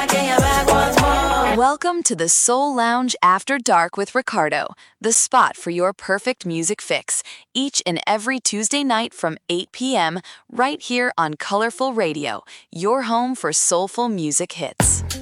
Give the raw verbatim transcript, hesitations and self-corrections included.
Welcome to the Soul Lounge After Dark with Ricardo, the spot for your perfect music fix, each and every Tuesday night from eight p.m. right here on Colorful Radio, your home for soulful music hits.